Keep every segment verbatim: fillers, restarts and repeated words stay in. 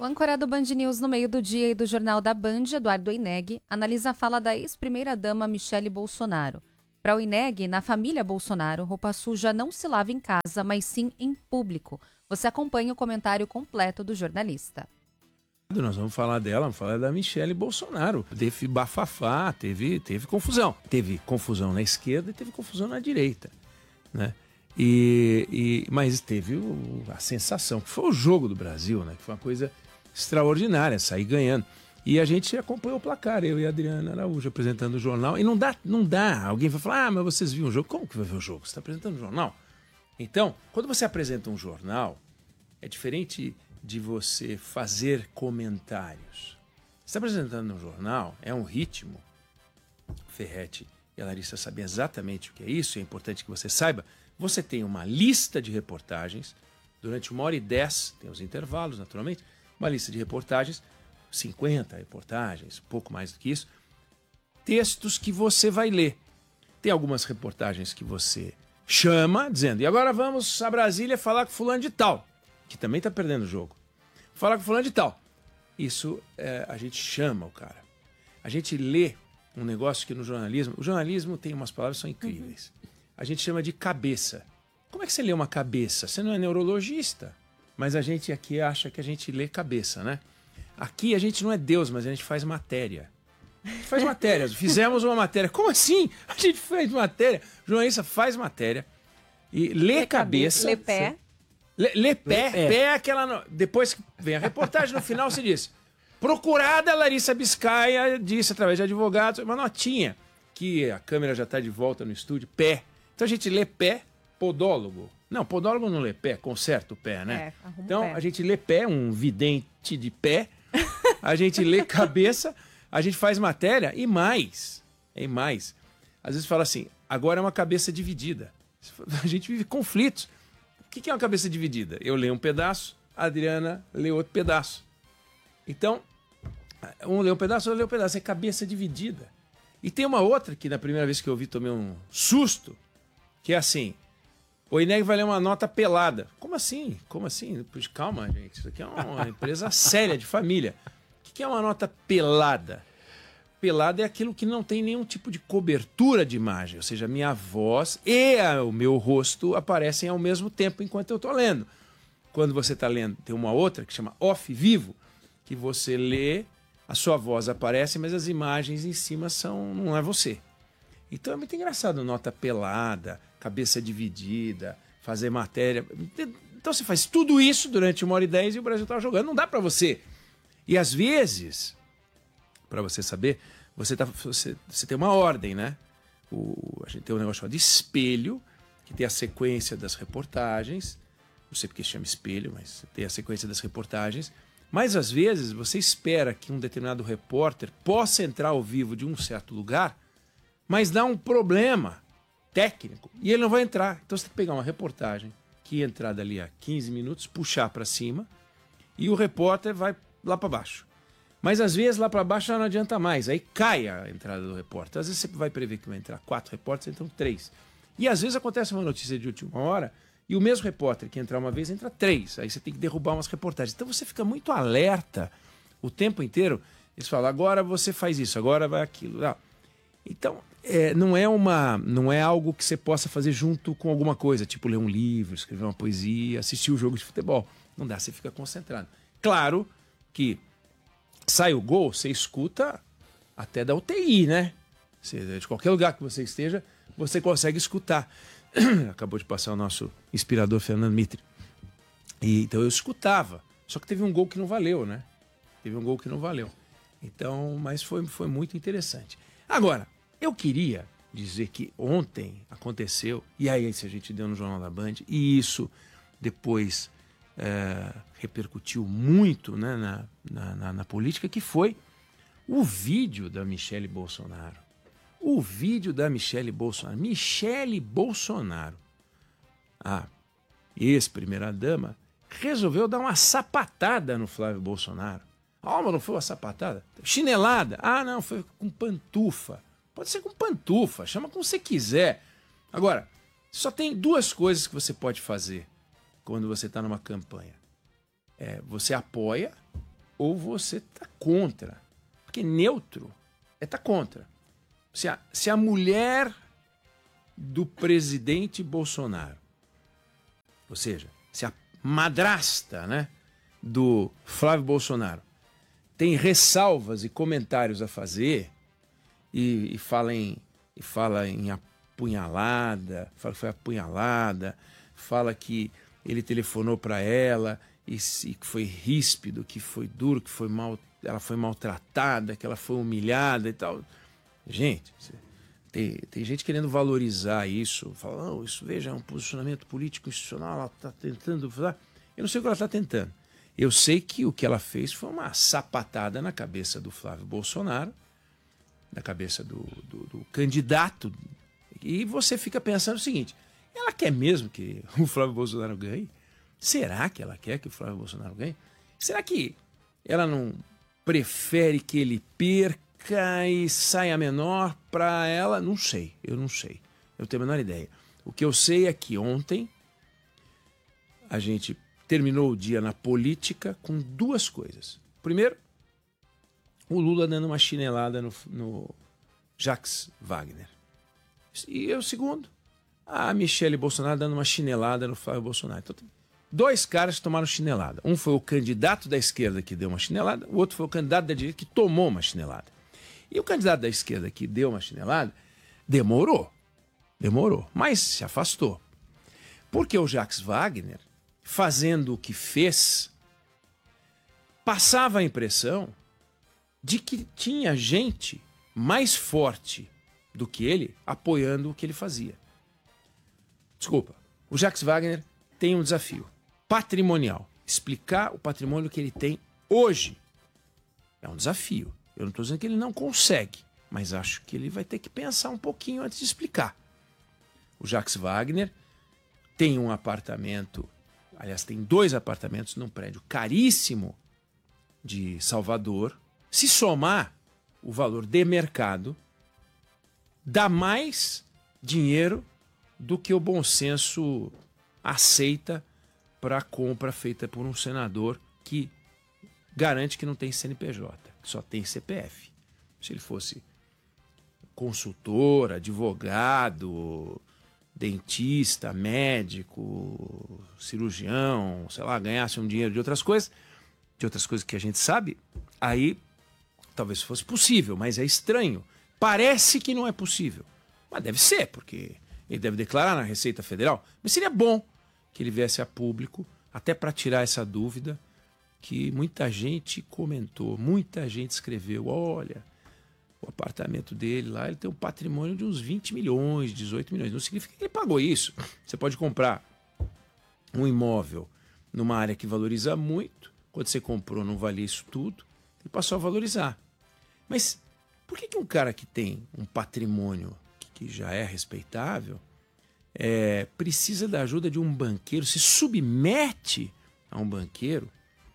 âncora do Band News no meio do dia e do Jornal da Band, Eduardo Oineg, analisa a fala da ex-primeira-dama Michele Bolsonaro. Para o Oineg, na família Bolsonaro, roupa suja não se lava em casa, mas sim em público. Você acompanha o comentário completo do jornalista. Nós vamos falar dela, vamos falar da Michele Bolsonaro. Teve bafafá, teve, teve confusão. Teve confusão na esquerda e teve confusão na direita, né? E, e, mas teve o, a sensação, que foi o jogo do Brasil, né? Que foi uma coisa extraordinária, sair ganhando. E a gente acompanhou o placar, eu e a Adriana Araújo apresentando o jornal. E não dá, não dá. Alguém vai falar, ah, mas vocês viram o jogo? Como que vai ver o jogo? Você está apresentando o jornal? Então, quando você apresenta um jornal, é diferente de você fazer comentários. Você está apresentando um jornal, é um ritmo. O Ferretti e a Larissa sabem exatamente o que é isso, é importante que você saiba. Você tem uma lista de reportagens, durante uma hora e dez, tem os intervalos, naturalmente, uma lista de reportagens, cinquenta reportagens, pouco mais do que isso, textos que você vai ler. Tem algumas reportagens que você chama, dizendo, e agora vamos a Brasília falar com fulano de tal, que também está perdendo o jogo. Falar com fulano de tal. Isso é, a gente chama o cara. A gente lê um negócio que no jornalismo... O jornalismo tem umas palavras que são incríveis. Uhum. A gente chama de cabeça. Como é que você lê uma cabeça? Você não é neurologista. Mas a gente aqui acha que a gente lê cabeça, né? Aqui a gente não é Deus, mas a gente faz matéria. A gente faz matéria. Fizemos uma matéria. Como assim? A gente fez matéria. O jornalista faz matéria e lê, lê cabeça. Lê pé. Lê, lê pé. Lê pé é aquela... Depois que vem a reportagem, no final se diz... Procurada Larissa Biscaia disse através de advogados, uma notinha, que a câmera já está de volta no estúdio, pé. Então a gente lê pé, podólogo. Não, podólogo não lê pé, conserta o pé, né? É, então pé. A gente lê pé, um vidente de pé, a gente lê cabeça, a gente faz matéria e mais, e mais. Às vezes fala assim, agora é uma cabeça dividida. A gente vive conflitos. O que é uma cabeça dividida? Eu leio um pedaço, a Adriana lê outro pedaço. Então, um lê um pedaço, outro lê um pedaço. É cabeça dividida. E tem uma outra que, na primeira vez que eu ouvi, tomei um susto, que é assim, o Oineg vai ler uma nota pelada. Como assim? Como assim? Pois, calma, gente. Isso aqui é uma empresa séria, de família. O que é uma nota pelada? Pelada é aquilo que não tem nenhum tipo de cobertura de imagem. Ou seja, a minha voz e a, o meu rosto aparecem ao mesmo tempo enquanto eu estou lendo. Quando você está lendo, tem uma outra que chama off vivo, que você lê, a sua voz aparece, mas as imagens em cima são, não é você. Então é muito engraçado, nota pelada, cabeça dividida, fazer matéria. Então você faz tudo isso durante uma hora e dez e o Brasil está jogando. Não dá para você. E às vezes, para você saber, você, tá, você, você tem uma ordem, né? O, a gente tem um negócio chamado espelho, que tem a sequência das reportagens. Não sei porque se chama espelho, mas tem a sequência das reportagens. Mas, às vezes, você espera que um determinado repórter possa entrar ao vivo de um certo lugar, mas dá um problema técnico e ele não vai entrar. Então, você tem que pegar uma reportagem que ia entrar dali a quinze minutos, puxar para cima e o repórter vai lá para baixo. Mas, às vezes, lá para baixo já não adianta mais. Aí cai a entrada do repórter. Às vezes, você vai prever que vai entrar quatro repórteres, entram três. E, às vezes, acontece uma notícia de última hora... E o mesmo repórter que entrar uma vez, entra três. Aí você tem que derrubar umas reportagens. Então você fica muito alerta o tempo inteiro. Eles falam, agora você faz isso, agora vai aquilo. Não. Então, é, não, é uma, não é algo que você possa fazer junto com alguma coisa, tipo ler um livro, escrever uma poesia, assistir um jogo de futebol. Não dá, você fica concentrado. Claro que sai o gol, você escuta até da U T I, né? Você, de qualquer lugar que você esteja, você consegue escutar. Acabou de passar o nosso inspirador Fernando Mitre. E, então eu escutava. Só que teve um gol que não valeu, né? Teve um gol que não valeu. Então, mas foi, foi muito interessante. Agora, eu queria dizer que ontem aconteceu, e aí se a gente deu no Jornal da Band, e isso depois é, repercutiu muito, né, na, na, na, na política, que foi o vídeo da Michele Bolsonaro. O vídeo da Michele Bolsonaro. Michele Bolsonaro, a ex-primeira-dama, resolveu dar uma sapatada no Flávio Bolsonaro. Ah, mas não foi uma sapatada? Chinelada. Ah, não, foi com pantufa. Pode ser com pantufa, chama como você quiser. Agora, só tem duas coisas que você pode fazer quando você está numa campanha. É, você apoia ou você tá contra. Porque neutro é tá contra. Se a, se a mulher do presidente Bolsonaro, ou seja, se a madrasta, né, do Flávio Bolsonaro tem ressalvas e comentários a fazer e, e, fala, em, e fala em apunhalada, fala que foi apunhalada, fala que ele telefonou para ela e, e que foi ríspido, que foi duro, que foi mal, ela foi maltratada, que ela foi humilhada e tal. Gente, tem, tem gente querendo valorizar isso, fala, oh, isso, veja, é um posicionamento político institucional, ela está tentando... Eu não sei o que ela está tentando. Eu sei que o que ela fez foi uma sapatada na cabeça do Flávio Bolsonaro, na cabeça do, do, do candidato, e você fica pensando o seguinte, ela quer mesmo que o Flávio Bolsonaro ganhe? Será que ela quer que o Flávio Bolsonaro ganhe? Será que ela não prefere que ele perca e saia menor para ela? Não sei, eu não sei. Eu tenho a menor ideia. O que eu sei é que ontem a gente terminou o dia na política com duas coisas. Primeiro, o Lula dando uma chinelada no, no Jacques Wagner. E o segundo, a Michelle Bolsonaro dando uma chinelada no Flávio Bolsonaro. Então, tem dois caras que tomaram chinelada. Um foi o candidato da esquerda que deu uma chinelada, o outro foi o candidato da direita que tomou uma chinelada. E o candidato da esquerda que deu uma chinelada demorou, demorou, mas se afastou. Porque o Jacques Wagner, fazendo o que fez, passava a impressão de que tinha gente mais forte do que ele apoiando o que ele fazia. Desculpa, o Jacques Wagner tem um desafio patrimonial. Explicar o patrimônio que ele tem hoje é um desafio. Eu não estou dizendo que ele não consegue, mas acho que ele vai ter que pensar um pouquinho antes de explicar. O Jacques Wagner tem um apartamento, aliás, tem dois apartamentos num prédio caríssimo de Salvador. Se somar o valor de mercado, dá mais dinheiro do que o bom senso aceita para a compra feita por um senador que garante que não tem C N P J, que só tem C P F. Se ele fosse consultor, advogado, dentista, médico, cirurgião, sei lá, ganhasse um dinheiro de outras coisas, de outras coisas que a gente sabe, aí talvez fosse possível, mas é estranho. Parece que não é possível, mas deve ser, porque ele deve declarar na Receita Federal. Mas seria bom que ele viesse a público, até para tirar essa dúvida que muita gente comentou, muita gente escreveu, olha, o apartamento dele lá, ele tem um patrimônio de uns vinte milhões, dezoito milhões. Não significa que ele pagou isso. Você pode comprar um imóvel numa área que valoriza muito, quando você comprou não valia isso tudo, ele passou a valorizar. Mas por que que um cara que tem um patrimônio que já é respeitável é, precisa da ajuda de um banqueiro, se submete a um banqueiro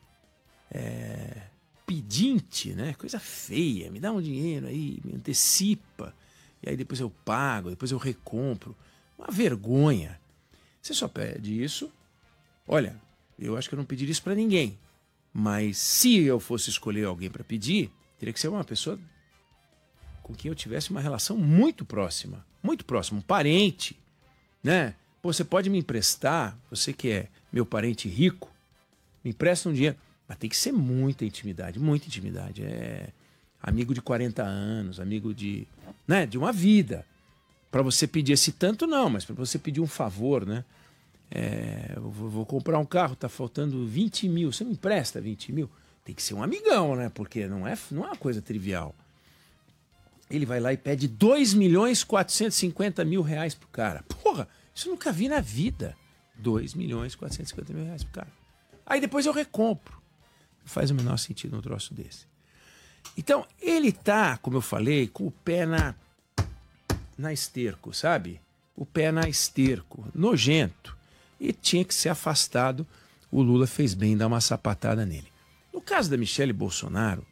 é, pedinte, né? Coisa feia, me dá um dinheiro aí, me antecipa, e aí depois eu pago, depois eu recompro. Uma vergonha. Você só pede isso. Olha, eu acho que eu não pediria isso para ninguém, mas se eu fosse escolher alguém para pedir, teria que ser uma pessoa com quem eu tivesse uma relação muito próxima, muito próxima, um parente, né? Pô, você pode me emprestar, você que é meu parente rico, me empresta um dinheiro, mas tem que ser muita intimidade, muita intimidade. É amigo de quarenta anos, amigo de, né, de uma vida. Para você pedir esse tanto, não, mas para você pedir um favor, né? É, eu vou, vou comprar um carro, tá faltando vinte mil, você me empresta vinte mil? Tem que ser um amigão, né? Porque não é, não é uma coisa trivial. Ele vai lá e pede dois milhões quatrocentos e cinquenta mil reais pro cara. Porra, isso eu nunca vi na vida. dois milhões quatrocentos e cinquenta mil reais pro cara. Aí depois eu recompro. Faz o menor sentido um troço desse. Então, ele tá, como eu falei, com o pé na, na esterco, sabe? O pé na esterco, nojento. E tinha que ser afastado. O Lula fez bem em dar uma sapatada nele. No caso da Michelle Bolsonaro,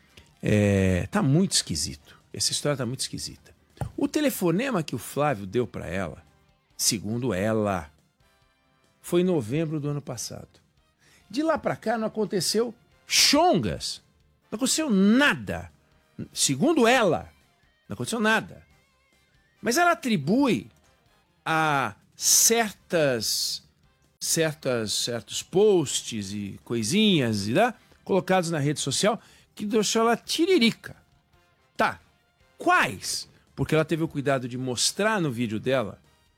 é, tá muito esquisito. Essa história tá muito esquisita. O telefonema que o Flávio deu para ela, segundo ela, foi em novembro do ano passado. De lá para cá não aconteceu chongas. Não aconteceu nada. Segundo ela, não aconteceu nada. Mas ela atribui a certas, certas, certos posts e coisinhas e, né, colocados na rede social que deixou ela tiririca. Tá, quais? Porque ela teve o cuidado de mostrar no vídeo dela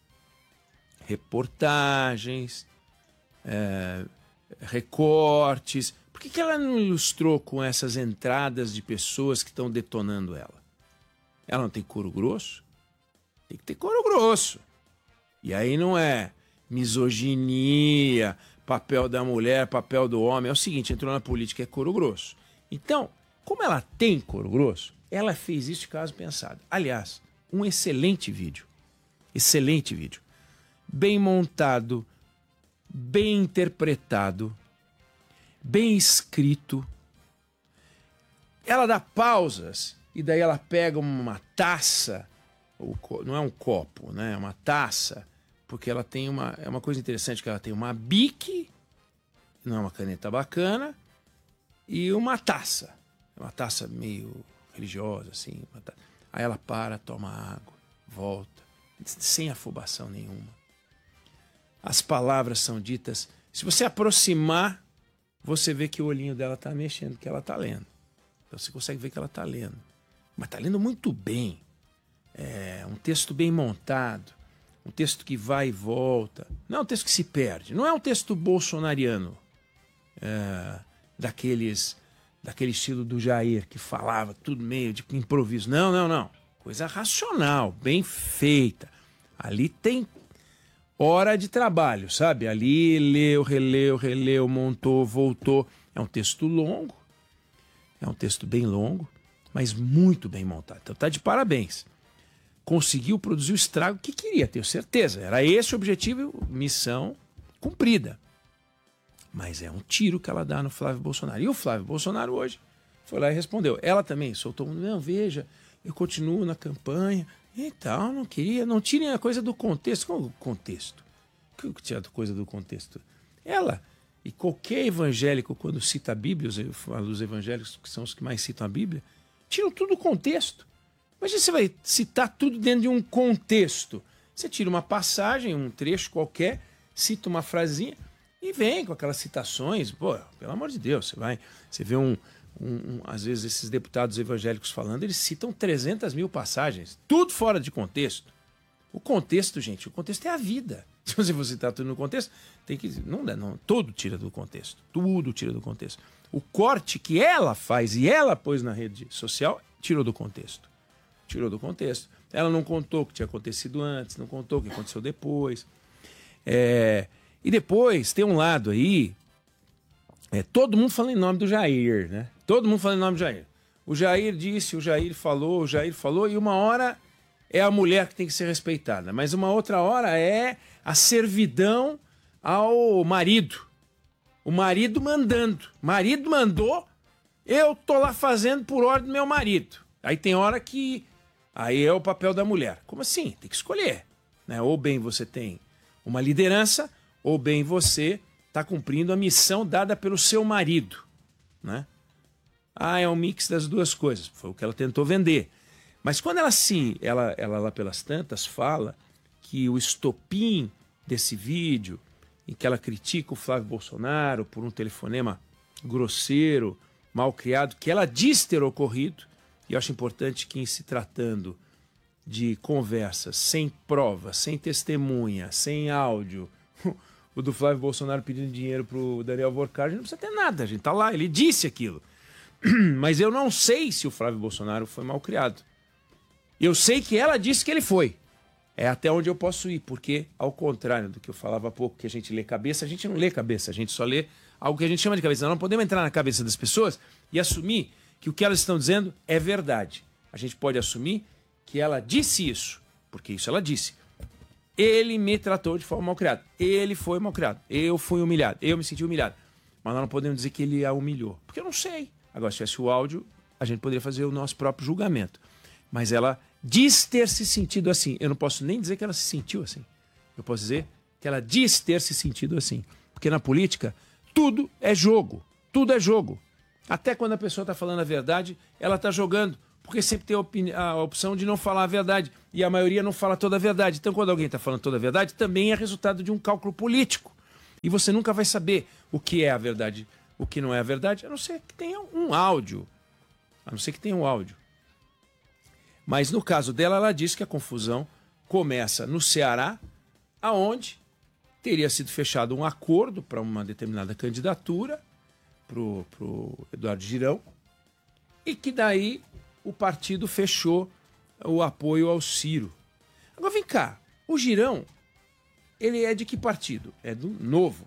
reportagens, é, recortes. Por que que ela não ilustrou com essas entradas de pessoas que estão detonando ela? Ela não tem couro grosso? Tem que ter couro grosso. E aí não é misoginia, papel da mulher, papel do homem. É o seguinte, entrou na política, é couro grosso. Então, como ela tem couro grosso, ela fez isso de caso pensado. Aliás, um excelente vídeo. Excelente vídeo. Bem montado, bem interpretado, bem escrito. Ela dá pausas e daí ela pega uma taça, não é um copo, né? É uma taça, porque ela tem uma, é uma coisa interessante que ela tem uma bique, não é uma caneta bacana, e uma taça, uma taça meio religiosa assim. Aí ela para, toma água, volta, sem afobação nenhuma. As palavras são ditas. Se você aproximar, você vê que o olhinho dela está mexendo, que ela está lendo. Então você consegue ver que ela está lendo. Mas está lendo muito bem. É um texto bem montado. Um texto que vai e volta. Não é um texto que se perde. Não é um texto bolsonariano. É, daqueles, daquele estilo do Jair, que falava tudo meio de improviso. Não, não, não. Coisa racional, bem feita. Ali tem hora de trabalho, sabe? Ali leu, releu, releu, montou, voltou. É um texto longo, é um texto bem longo, mas muito bem montado. Então tá de parabéns. Conseguiu produzir o estrago que queria, tenho certeza. Era esse o objetivo, missão cumprida. Mas é um tiro que ela dá no Flávio Bolsonaro. E o Flávio Bolsonaro hoje foi lá e respondeu. Ela também soltou um, não, veja, eu continuo na campanha. Então, não queria, não tirem a coisa do contexto. Qual o contexto? O que tira a coisa do contexto? Ela e qualquer evangélico, quando cita a Bíblia, os, os evangélicos que são os que mais citam a Bíblia, tiram tudo do contexto. Imagina, você vai citar tudo dentro de um contexto. Você tira uma passagem, um trecho qualquer, cita uma frasinha e vem com aquelas citações. Pô, pelo amor de Deus, você vai, você vê um... Um, um, às vezes esses deputados evangélicos falando, eles citam trezentas mil passagens, tudo fora de contexto. O contexto, gente, o contexto é a vida. Se você for citar tudo no contexto, tem que, não dá, não, tudo tira do contexto, tudo tira do contexto. O corte que ela faz e ela pôs na rede social, tirou do contexto. Tirou do contexto. Ela não contou o que tinha acontecido antes, não contou o que aconteceu depois. É, e depois tem um lado aí, é, todo mundo fala em nome do Jair, né? Todo mundo fala em nome do Jair. O Jair disse, o Jair falou, o Jair falou, e uma hora é a mulher que tem que ser respeitada, mas uma outra hora é a servidão ao marido. O marido mandando. O marido mandou, eu tô lá fazendo por ordem do meu marido. Aí tem hora que... Aí é o papel da mulher. Como assim? Tem que escolher, né? Ou bem você tem uma liderança, ou bem você está cumprindo a missão dada pelo seu marido, né? Ah, é um mix das duas coisas. Foi o que ela tentou vender. Mas quando ela sim, ela, ela lá pelas tantas fala que o estopim desse vídeo, em que ela critica o Flávio Bolsonaro por um telefonema grosseiro, mal criado, que ela diz ter ocorrido, e eu acho importante que em se tratando de conversas sem prova, sem testemunha, sem áudio, o do Flávio Bolsonaro pedindo dinheiro para o Daniel Vorcard, não precisa ter nada, a gente tá lá, ele disse aquilo. Mas eu não sei se o Flávio Bolsonaro foi mal criado. Eu sei que ela disse que ele foi. É até onde eu posso ir, porque, ao contrário do que eu falava há pouco, que a gente lê cabeça, a gente não lê cabeça, a gente só lê algo que a gente chama de cabeça. Nós não podemos entrar na cabeça das pessoas e assumir que o que elas estão dizendo é verdade. A gente pode assumir que ela disse isso, porque isso ela disse. Ele me tratou de forma mal criada. Ele foi mal criado. Eu fui humilhado. Eu me senti humilhado. Mas nós não podemos dizer que ele a humilhou, porque eu não sei. Agora, se tivesse o áudio, a gente poderia fazer o nosso próprio julgamento. Mas ela diz ter se sentido assim. Eu não posso nem dizer que ela se sentiu assim. Eu posso dizer que ela diz ter se sentido assim. Porque na política, tudo é jogo. Tudo é jogo. Até quando a pessoa está falando a verdade, ela está jogando. Porque sempre tem a, opini- a opção de não falar a verdade. E a maioria não fala toda a verdade. Então, quando alguém está falando toda a verdade, também é resultado de um cálculo político. E você nunca vai saber o que é a verdade, o que não é a verdade, a não ser que tenha um áudio. A não ser que tenha um áudio. Mas no caso dela, ela disse que a confusão começa no Ceará, aonde teria sido fechado um acordo para uma determinada candidatura, para o Eduardo Girão, e que daí o partido fechou o apoio ao Ciro. Agora vem cá, o Girão, ele é de que partido? É do Novo.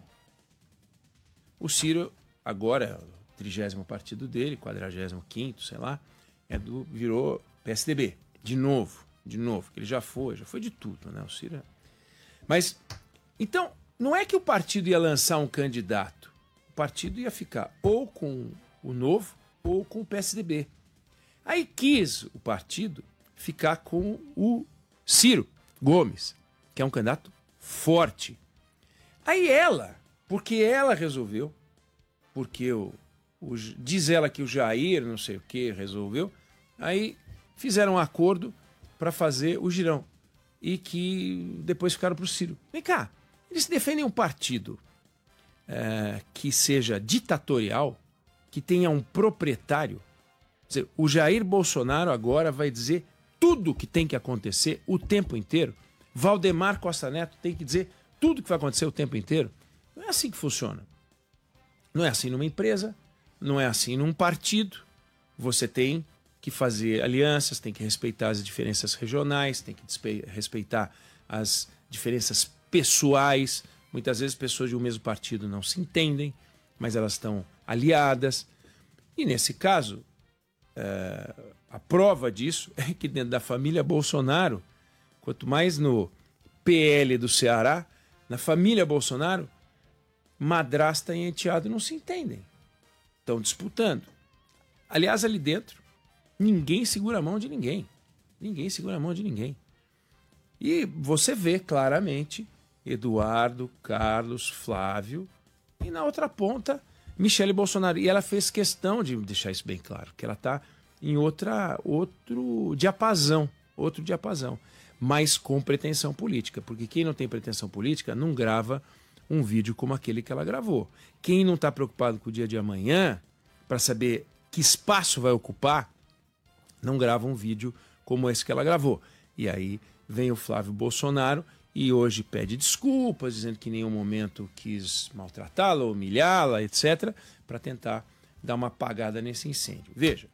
O Ciro, agora é o trigésimo partido dele, quadragésimo quinto, sei lá, é do, virou P S D B, de novo, de novo, que ele já foi, já foi de tudo, né? O Ciro é... Mas, então, não é que o partido ia lançar um candidato, o partido ia ficar ou com o Novo ou com o P S D B. Aí quis o partido ficar com o Ciro Gomes, que é um candidato forte. Aí ela, porque ela resolveu, porque o, o, diz ela que o Jair, não sei o que, resolveu, aí fizeram um acordo para fazer o Girão e que depois ficaram para o Ciro. Vem cá, eles defendem um partido é, que seja ditatorial, que tenha um proprietário. Quer dizer, o Jair Bolsonaro agora vai dizer tudo o que tem que acontecer o tempo inteiro. Valdemar Costa Neto tem que dizer tudo o que vai acontecer o tempo inteiro. Não é assim que funciona. Não é assim numa empresa, não é assim num partido. Você tem que fazer alianças, tem que respeitar as diferenças regionais, tem que respeitar as diferenças pessoais. Muitas vezes pessoas de um mesmo partido não se entendem, mas elas estão aliadas. E nesse caso, é, a prova disso é que dentro da família Bolsonaro, quanto mais no P L do Ceará, na família Bolsonaro, madrasta e enteado não se entendem. Estão disputando. Aliás, ali dentro, ninguém segura a mão de ninguém. Ninguém segura a mão de ninguém. E você vê claramente Eduardo, Carlos, Flávio e na outra ponta, Michele Bolsonaro. E ela fez questão de deixar isso bem claro, que ela está em outra, outro diapasão, outro diapasão, mas com pretensão política, porque quem não tem pretensão política não grava um vídeo como aquele que ela gravou. Quem não está preocupado com o dia de amanhã, para saber que espaço vai ocupar, não grava um vídeo como esse que ela gravou. E aí vem o Flávio Bolsonaro e hoje pede desculpas, dizendo que em nenhum momento quis maltratá-la, humilhá-la, etcétera, para tentar dar uma apagada nesse incêndio. Veja,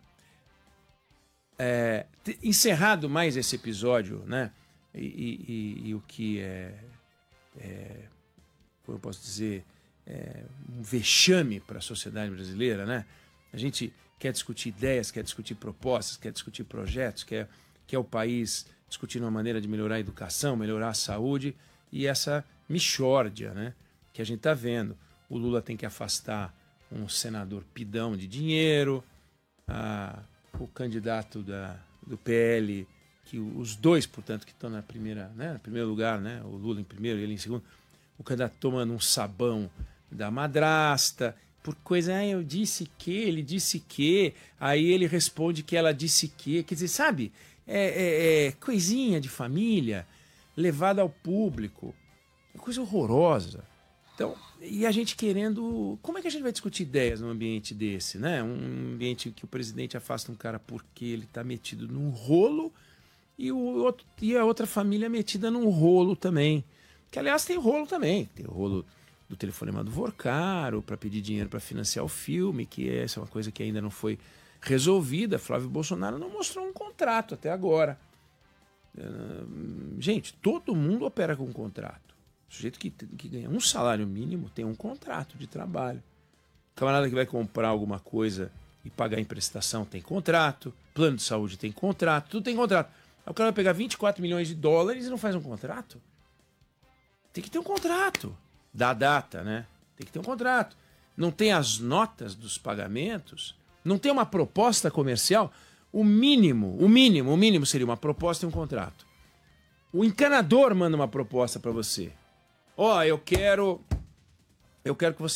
é, encerrado mais esse episódio, né? E, e, e, e o que é, é, como eu posso dizer, é um vexame para a sociedade brasileira, né? A gente quer discutir ideias, quer discutir propostas, quer discutir projetos, quer, quer o país discutir uma maneira de melhorar a educação, melhorar a saúde, e essa mixórdia, né, que a gente está vendo. O Lula tem que afastar um senador pidão de dinheiro, a, o candidato da, do P L, que os dois, portanto, que estão na primeira, né, no primeiro lugar, né, o Lula em primeiro e ele em segundo, o candidato tomando um sabão da madrasta, por coisa, ah, eu disse que, ele disse que, aí ele responde que ela disse que, quer dizer, sabe, é, é, é coisinha de família levada ao público, coisa horrorosa. Então, e a gente querendo, como é que a gente vai discutir ideias num ambiente desse, né? Um ambiente que o presidente afasta um cara porque ele está metido num rolo e, o outro, e a outra família metida num rolo também, que aliás tem rolo também, tem o rolo do telefonema do Vorcaro para pedir dinheiro para financiar o filme, que essa é uma coisa que ainda não foi resolvida. Flávio Bolsonaro não mostrou um contrato até agora. Uh, gente, todo mundo opera com contrato. O sujeito que, que ganha um salário mínimo tem um contrato de trabalho. O camarada que vai comprar alguma coisa e pagar em prestação tem contrato. Plano de saúde tem contrato. Tudo tem contrato. Aí o cara vai pegar vinte e quatro milhões de dólares e não faz um contrato? Tem que ter um contrato. Da data, né? Tem que ter um contrato. Não tem as notas dos pagamentos, não tem uma proposta comercial. O mínimo, o mínimo, o mínimo seria uma proposta e um contrato. O encanador manda uma proposta para você. Ó, oh, eu quero, eu quero que você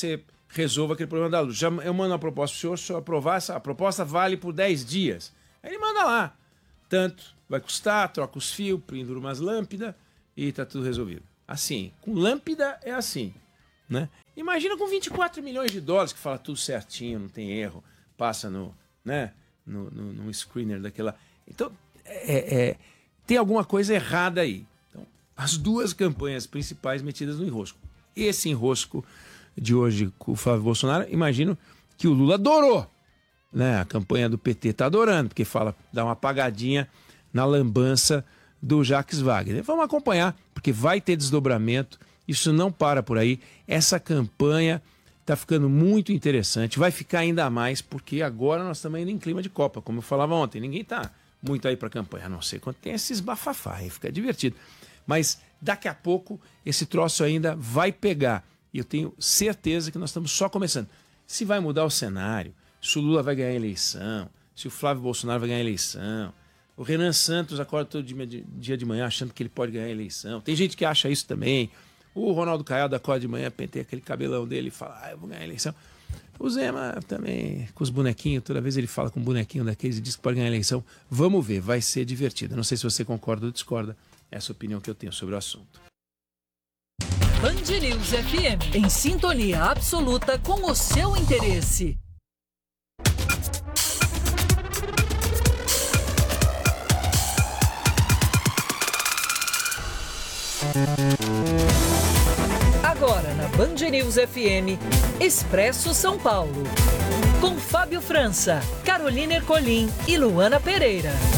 resolva aquele problema da luz. Já, eu mando uma proposta para o senhor, se o senhor aprovar, essa, a proposta vale por dez dias. Aí ele manda lá. Tanto vai custar, troca os fios, pendura umas lâmpadas e tá tudo resolvido. Assim, com lâmpada é assim, né? Imagina com vinte e quatro milhões de dólares, que fala tudo certinho, não tem erro, passa no, né, no, no, no screener daquela... Então, é, é, tem alguma coisa errada aí. Então, as duas campanhas principais metidas no enrosco. Esse enrosco de hoje com o Flávio Bolsonaro, imagino que o Lula adorou, né? A campanha do P T está adorando, porque fala, dá uma apagadinha na lambança do Jacques Wagner. Vamos acompanhar, porque vai ter desdobramento, isso não para por aí. Essa campanha está ficando muito interessante, vai ficar ainda mais, porque agora nós estamos indo em clima de Copa, como eu falava ontem, ninguém está muito aí para a campanha, a não ser quando tem esses bafafá, aí fica divertido. Mas daqui a pouco esse troço ainda vai pegar, e eu tenho certeza que nós estamos só começando. Se vai mudar o cenário, se o Lula vai ganhar a eleição, se o Flávio Bolsonaro vai ganhar a eleição, o Renan Santos acorda todo dia de, dia de manhã achando que ele pode ganhar a eleição. Tem gente que acha isso também. O Ronaldo Caiado acorda de manhã, penteia aquele cabelão dele e fala, ah, eu vou ganhar a eleição. O Zema também, com os bonequinhos, toda vez ele fala com um bonequinho daqueles e diz que pode ganhar a eleição. Vamos ver, vai ser divertido. Não sei se você concorda ou discorda. Essa é a opinião que eu tenho sobre o assunto. Band News F M, em sintonia absoluta com o seu interesse. Agora na Band News F M, Expresso São Paulo. Com Fábio França, Carolina Ercolim e Luana Pereira.